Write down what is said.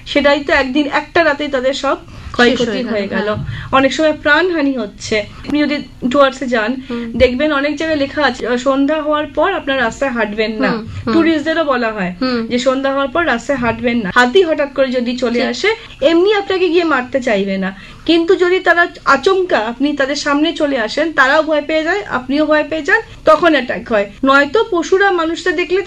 সেটাই তো একদিন একটা রাতেই তাদের সব ক্ষয়ক্ষতি হয়ে গেল। অনেক সময় প্রাণহানি হচ্ছে। আপনি যদি টুয়ার্ডসে যান, দেখবেন অনেক জায়গায় লেখা আছে সন্ধ্যা হওয়ার পর আপনার রাস্তায় হাঁটবেন না। টুরিস্টদেরও বলা হয় যে সন্ধ্যা হওয়ার পর রাস্তায় হাঁটবেন না। হাতি হঠাৎ করে যদি চলে আসে, এমনি আপনাকে গিয়ে মারতে চাইবে না, কিন্তু যদি তারা আচমকা আপনি তাদের সামনে চলে আসেন, তারাও ভয় পেয়ে যায়, আপনিও ভয় পেয়ে যান, তখন অ্যাটাক হয়। নয়তো পশুরা মানুষদের দেখলে